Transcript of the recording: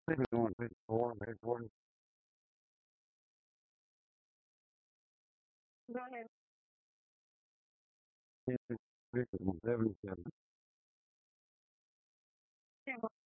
Maybe one, maybe four, maybe four. Go ahead. Maybe 77.